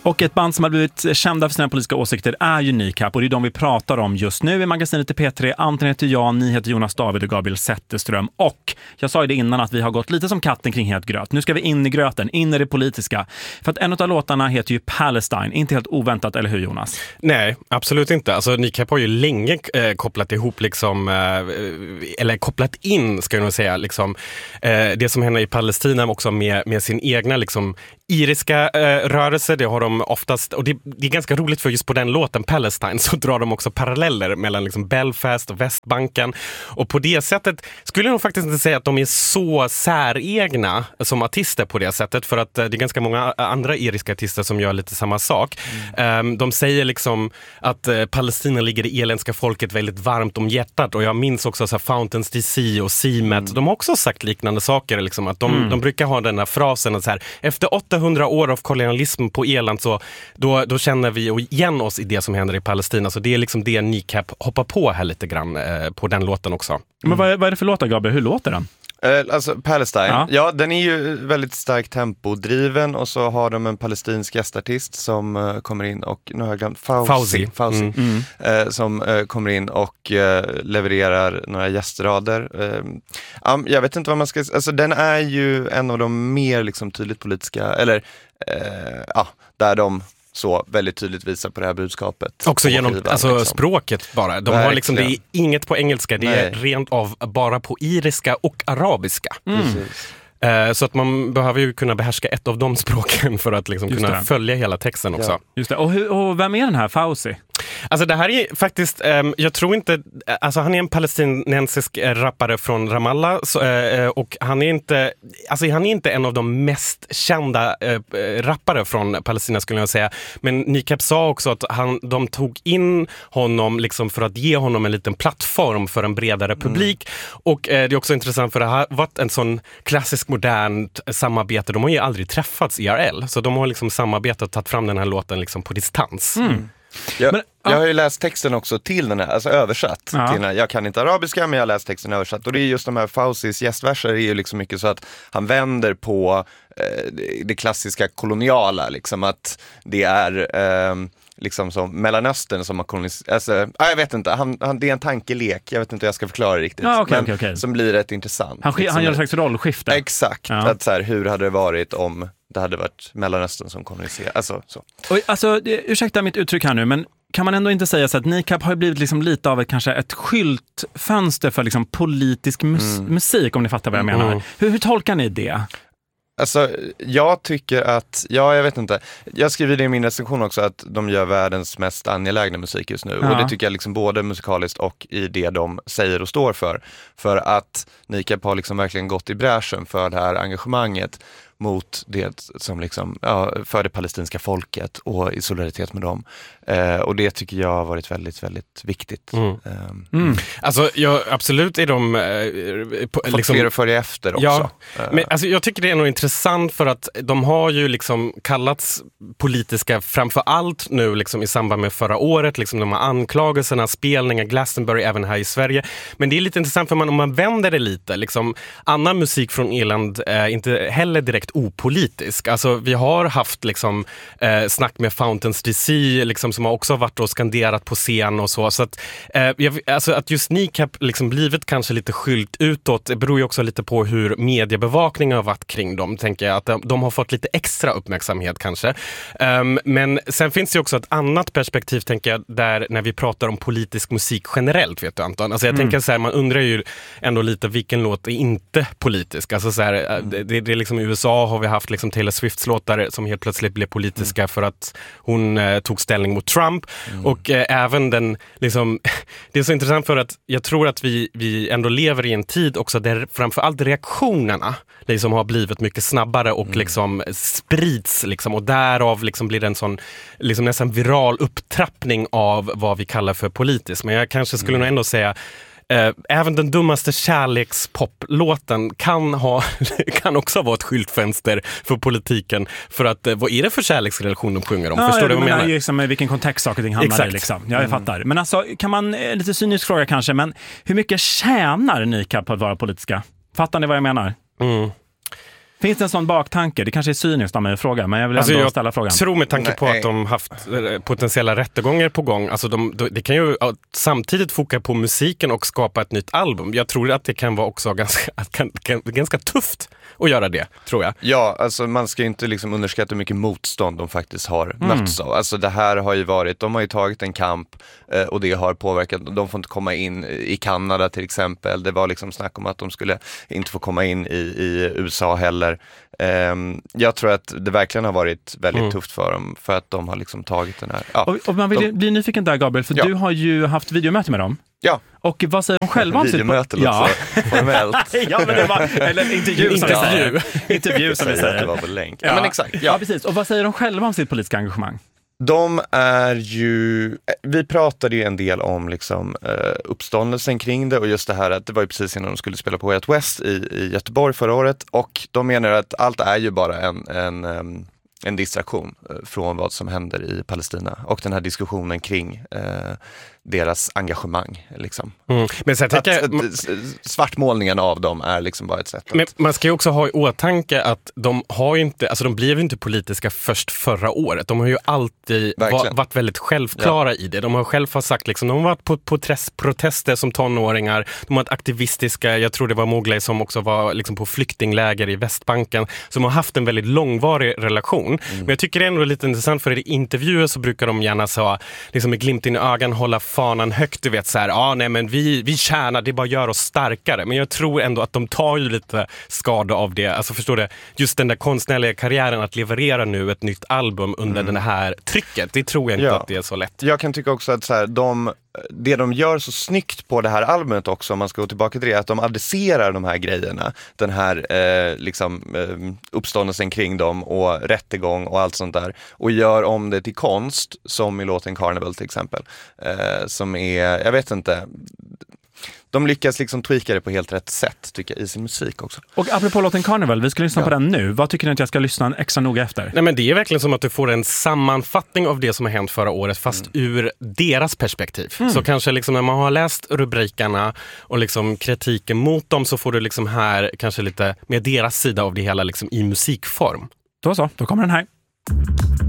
Och ett band som har blivit kända för sina politiska åsikter är ju NICAP, och det är de vi pratar om just nu i magasinet i P3. Anton heter jag, ni heter Jonas David och Gabriel Zetterström. Och jag sa ju det innan att vi har gått lite som katten kring het gröt. Nu ska vi in i gröten, in i det politiska. För att en av låtarna heter ju Palestine. Inte helt oväntat, eller hur Jonas? Nej, absolut inte. Alltså NICAP har ju länge kopplat ihop liksom, eller kopplat in ska jag nog säga, liksom, det som händer i Palestina också med sin egna liksom iriska rörelse. Det har de oftast, och det är ganska roligt för just på den låten Palestine så drar de också paralleller mellan liksom Belfast och Västbanken, och på det sättet skulle jag nog faktiskt inte säga att de är så säregna som artister på det sättet, för att det är ganska många andra iriska artister som gör lite samma sak. De säger liksom att Palestina ligger det irländska folket väldigt varmt om hjärtat, och jag minns också så här Fountains DC och Seamet, de har också sagt liknande saker liksom, att de brukar ha den här frasen att så här, efter 800 år av kolonialism på Irland så då känner vi igen oss i det som händer i Palestina, så det är liksom det NICAP hoppar på här lite grann på den låten också. Men vad är det för låtar, Gabriel? Hur låter den? Alltså Palestine, ja den är ju väldigt starkt tempodriven, och så har de en palestinsk gästartist som kommer in, och nu har jag glömt Fauzi. Som kommer in och levererar några gästrader. Jag vet inte vad man ska, alltså den är ju en av de mer liksom tydligt politiska, eller där de så väldigt tydligt visar på det här budskapet. Också genom skivan, liksom. Språket bara. De har liksom, det är inget på engelska, det är rent av bara på iriska och arabiska. Så att man behöver ju kunna behärska ett av de språken för att liksom kunna följa hela texten också. Just det. Och vem är den här Fauzi? Alltså det här är faktiskt, jag tror inte, alltså han är en palestinensisk rappare från Ramallah, och han är inte en av de mest kända rappare från Palestina skulle jag säga, men NICAP sa också att de tog in honom liksom för att ge honom en liten plattform för en bredare publik, och det är också intressant för det har varit en sån klassisk modernt samarbete, de har ju aldrig träffats IRL, så de har liksom samarbetat och tagit fram den här låten liksom på distans. Jag har ju läst texten också till den här, alltså översatt till den här. Jag kan inte arabiska, men jag har läst texten översatt, och det är just de här Fauzis gästverser är ju liksom mycket så att han vänder på det klassiska koloniala, liksom att det är liksom som Mellanöstern som har koloniserat, alltså, jag vet inte, det är en tankelek, jag vet inte hur jag ska förklara riktigt, men som blir rätt intressant. Han gör en slags rollskifte. Exakt, att så här, hur hade det varit om det hade varit Mellanöstern som koloniserat, alltså så. Alltså, ursäkta mitt uttryck här nu, men kan man ändå inte säga så att NICAP har blivit liksom lite av kanske ett skyltfönster för liksom politisk musik, om ni fattar vad jag menar. Hur tolkar ni det? Alltså, jag tycker att, jag vet inte, jag skriver det i min recension också, att de gör världens mest angelägna musik just nu. Och det tycker jag liksom både musikaliskt och i det de säger och står för. För att NICAP har liksom verkligen gått i bräschen för det här engagemanget mot det som liksom, för det palestinska folket och i solidaritet med dem. Och det tycker jag har varit väldigt, väldigt viktigt. Alltså, absolut är de fått liksom, fler att följa efter också. Ja, men alltså, jag tycker det är nog intressant för att de har ju liksom kallats politiska framför allt nu liksom i samband med förra året, liksom de här anklagelserna, spelningar, Glastonbury även här i Sverige. Men det är lite intressant för om man vänder det lite, liksom annan musik från Irland är inte heller direkt opolitisk. Alltså vi har haft liksom snack med Fountains DC liksom, som har också varit och skanderat på scen och så. Så att, alltså att just NICAP liksom blivit kanske lite skylt utåt, det beror ju också lite på hur mediebevakningen har varit kring dem, tänker jag. Att de har fått lite extra uppmärksamhet kanske. Men sen finns det ju också ett annat perspektiv, tänker jag, där när vi pratar om politisk musik generellt, vet du Anton. Alltså jag tänker så här, man undrar ju ändå lite vilken låt är inte politisk. Alltså så här, det är liksom i USA har vi haft liksom Taylor Swifts låtar som helt plötsligt blev politiska för att hon tog ställning mot Trump. Och även den liksom, det är så intressant för att jag tror att vi ändå lever i en tid också där framförallt reaktionerna liksom har blivit mycket snabbare och liksom sprids liksom, och därav liksom blir det en sån liksom nästan viral upptrappning av vad vi kallar för politiskt. Men jag kanske skulle nog ändå säga även den dummaste kärlekspoplåten kan också vara ett skyltfönster för politiken, för att vad är det för kärleksrelation de sjunger om? Förstår du vad jag menar? Liksom, vilken kontext saker och ting hamnar i liksom. Jag fattar. Men alltså, kan man, lite cynisk fråga kanske, men hur mycket tjänar NICAP på att vara politiska? Fattar ni vad jag menar? Finns det en sån baktanke? Det kanske är cyniskt av mig att fråga, men jag vill ändå ställa frågan. Jag tror med tanke på att de haft potentiella rättegångar på gång, alltså det kan ju samtidigt foka på musiken och skapa ett nytt album. Jag tror att det kan vara också ganska tufft att göra det, tror jag. Ja, alltså man ska inte liksom underskatta hur mycket motstånd de faktiskt har mötts av. Alltså det här har ju varit, de har ju tagit en kamp och det har påverkat. De får inte komma in i Kanada till exempel. Det var liksom snack om att de skulle inte få komma in i USA heller. Jag tror att det verkligen har varit väldigt tufft för dem, för att de har liksom tagit den här... Ja, och man vill bli nyfiken där, Gabriel, för du har ju haft videomöte med dem. Ja. Och vad säger de själva om sitt... Videomöte låter formellt. Ja, men det var... Eller intervju som vi säger. Intervju som vi säger. Det var på länk. Ja, men exakt. Ja, precis. Och vad säger de själva om sitt politiska engagemang? De är ju... Vi pratade ju en del om liksom, uppståndelsen kring det och just det här att det var ju precis innan de skulle spela på Way Out West i Göteborg förra året, och de menar att allt är ju bara en distraktion från vad som händer i Palestina och den här diskussionen kring deras engagemang. Liksom. Men så svartmålningen av dem är liksom bara ett sätt att... Men man ska ju också ha i åtanke att de har ju inte, alltså de blev ju inte politiska först förra året. De har ju alltid varit väldigt självklara i det. De har själva sagt liksom, de har varit på protester som tonåringar. De har varit aktivistiska, jag tror det var Mowgli som också var liksom på flyktingläger i Västbanken, som har haft en väldigt långvarig relation. Men jag tycker det är ändå lite intressant, för i intervjuer så brukar de gärna så, liksom med glimt in i ögon hålla fanan högt, du vet så här, nej men vi tjänar, det bara gör oss starkare. Men jag tror ändå att de tar ju lite skada av det. Alltså förstår du, just den där konstnärliga karriären, att leverera nu ett nytt album under den här trycket, det tror jag inte att det är så lätt. Jag kan tycka också att så här, det de gör så snyggt på det här albumet också, om man ska gå tillbaka till det, att de adresserar de här grejerna, den här uppståndelsen kring dem och rättegång och allt sånt där, och gör om det till konst, som i låten Carnival till exempel, som är, jag vet inte, de lyckas liksom tweaka det på helt rätt sätt, tycker jag, i sin musik också. Och apropå låten Carnival, vi ska lyssna på den nu. Vad tycker ni att jag ska lyssna extra noga efter? Nej, men det är verkligen som att du får en sammanfattning av det som har hänt förra året, fast ur deras perspektiv. Så kanske liksom när man har läst rubrikerna och liksom kritiken mot dem, så får du liksom här kanske lite med deras sida av det hela liksom i musikform. Då kommer den här.